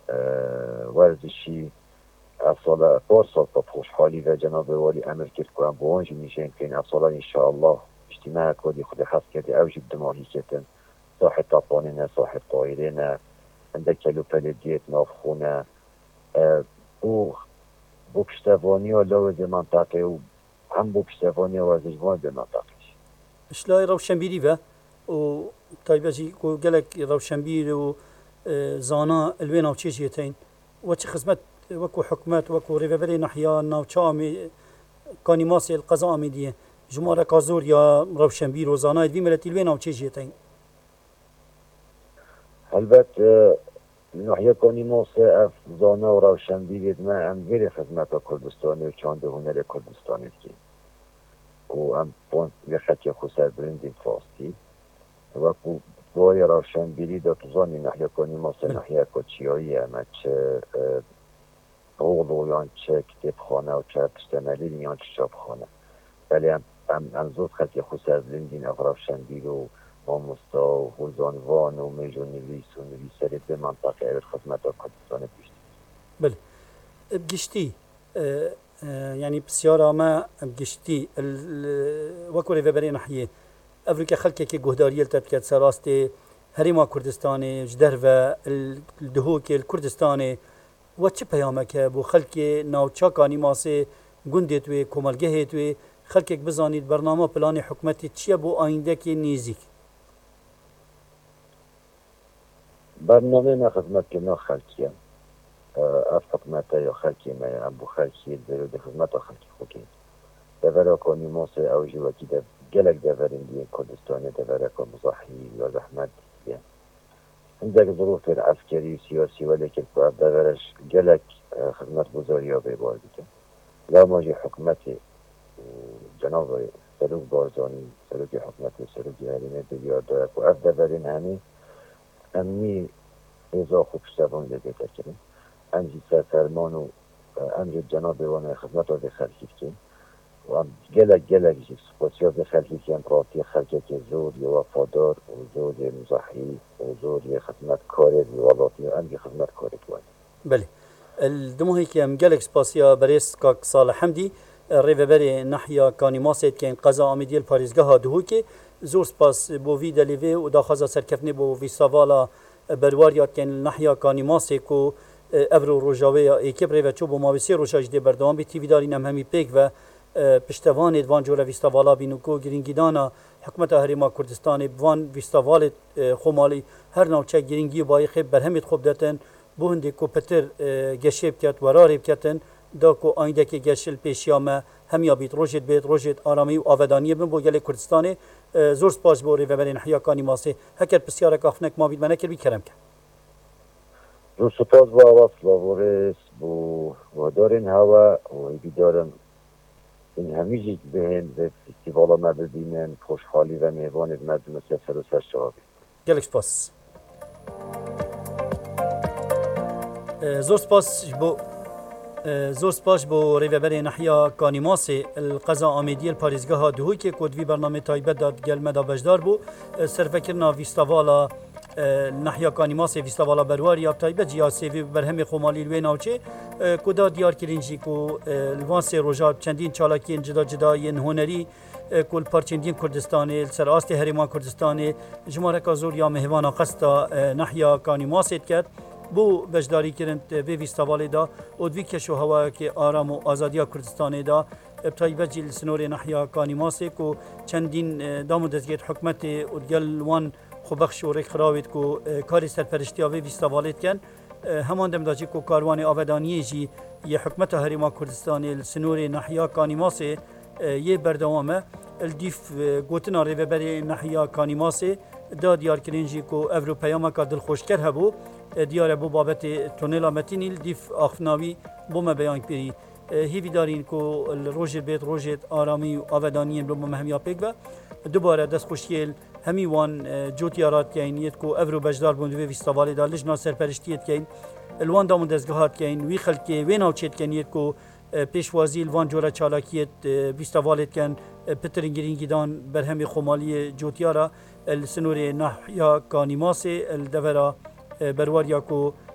ورزشی اصلا پارسال تا خوشحالی و جناب والی امر کرد که هم بوانجی میشه که این اصلا انشاءالله اجتماع کردی خود حس کردی اوجب دماغی کتن صاحب طاپانه نه صاحب طایره نه عندك کلو پلدیت نافخونه او بوكشتافوني ولا دي منطقي و هم بوكشتافوني وزجوان دي منطقي اشلای روشنبیری و طایبجی کو گلک روشنبیر و زانا الوین او چیزیتین و چه خدمت وكو حكومات وكو ريفابري نحيا ناوچامي كاني ماسي القضاء اميديه جمارة كازور يا روشنبير وزانايد في ملتي الوين او تشيجيتين هلبت نحيا كاني ماسي اف زانا و روشنبير ما ام غير خدمات كردستاني و چانده هنر كردستاني كي و ام پونت يخطي خسر برندين فاستي وكو دوای روشنبیری دا توزانی نحیا کنی ماسه نحیا کچیایی اما چه قول و چه کتابخانه و چه پشتمالی یا چه چاپخانه ولی هم زود خطی خسرلندین روشنبیر و آموستا و حوزانوان و میجون نویس و نویسری به منطقه اول خدمت کردستان پیشتی بله بگشتی يعني بسيارة ما بجشتي وكوري فبري نحيه أفريقيا خلقك كي جهدارية تبكت سراستي هريما كردستاني جدرفة الدهوك الكردستاني وچه پیامک بو خلق ناوچاکانی ماسه گندت و کمالگهت و خلقك بزانید برنامه پلان حکومتی چیه بو آینده که نیزیک برنامه ما خدمت که نا خلقیه از حکومتا یا خلقی ما هم بو خلقی در خدمت خلقی خوکی دورا کنی ماسه اوجی وکی در گلک دورندی کردستانی دورا کن مزاحی یا زحمت دیگه عندك ظروف عسكري وسياسي ولكن بعد غيرش جلك خدمات وزارية بباردك لا ماجي حكمتي جناب سلوك بارزاني سلوك حكمتي سلوك هرينة بلياردك وأفضل برين همي أمني إذا خوب شتابون لدي تكرين أمجي سرمان و أمجي جناب وانا خدمات وزي خلقيت كين و گلک جیب سپاسیا به خلقی که امپراتی خلقی که زور یا وفادار و زور مزاحی و زور خدمت کاری ولاتی و امجی خدمت کاری توانی بله الدموهی که ام گلک سپاسیا بریس کاک صالح حمدی ریوبری نحیا کانی ماسید که این قضا آمیدیل پاریزگاه دهو که زور سپاس بو وی دلیوی و داخازا سرکفنی بو وی سوالا برواریات که نحیا کانی ماسید که ابرو روژاوی ایکیب ریو چوب و ماویسی روشاج دی بردوان بی تیوی داری نم همی پیک و پشتوانید وان جوره ویستاوالا بینوکو گرینگیدانا حکومت هریما کردستان وان ویستاوالت خمالی هر نوچه گرینگی بای خیب برهمید خوب داتن بو هندی کو پتر گشیب کت وراری بکتن دا کو آینده که گشل پیشیامه همیا بیت روجت آرامی و آودانی بن بو گل کردستان زور سپاس بو ریوبری نحیا کانی ماسه هکر بسیار کافنک ما بید منکر بی کرم کرد زور سپاس با آواز لاورس بو ودارین هوا و بیدارن این همیشه بهن به فستیوالا ما ببینن خوشحالی و میوان مردم سفر و سرشابی گلک سپاس زور سپاس بو ریوبری نحیا کانی ماسه القضا آمیدی الپاریزگاه دهوی که کدوی برنامه تایبت داد گل مدا بجدار بو سرفکرنا ویستاوالا نحیا کانی ماسه ویستاوالا برواری یا تایبت جیا سیوی برهم خمالی الوی ناوچه کدا دیار کرینجی کو الوانس روجات چندین چالاکی جدا هنری کل پارچندین کردستان سر آست هریما کردستان جمهوری کازور یا مهوانا قستا نحیا کانی ماسه کرد بو بجداری کرند به ویستاوالی دا ودوی کشو هوا که آرام و آزادی کردستان دا ابتای جیل سنور نحیا کانی ماسه کو چندین دامو دزگیت حکمت ودگل وان خوبخش و ریک خراوید کو کاری سرپرشتی آوی ویستاوالید کن همان دم داجی کو کاروان آبادانی جی یه حکمت هریما کردستان سنور نحیا کانی ماسه یه بردوامه الدیف گوتنا ریوبری نحیا کانی ماسه دا دیار کرنجی کو اروپایاما کا دل خوشکر هبو دیار بو بابت تونلا متینیل دیف اخناوی بو ما بیان پیری هیوی دارین کو روجت آرامی و آبادانی بو مهمیا پیک و دوباره دست خوشیل همی وان جوتیارات کین یت کو افرو بجدار بوند وی استوالی دا لجنا سرپرشتیت کین الوان دامون دزگهات کین وی خلکی وی ناوچت کین یت کو پیشوازی الوان جورا چالاکیت بیستوالت کن پترینگرینگیدان برهمی خمالی جوتیارا السنور نحیا کانی ماسه الدورا برواریا کو